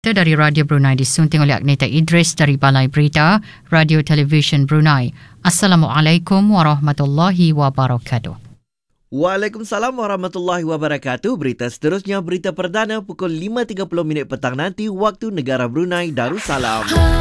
Dari Radio Brunei disunting oleh Agneta Idris dari Balai Berita Radio Television Brunei. Assalamualaikum warahmatullahi wabarakatuh. Waalaikumsalam warahmatullahi wabarakatuh. Berita seterusnya, berita perdana pukul 5.30 petang nanti waktu negara Brunei Darussalam.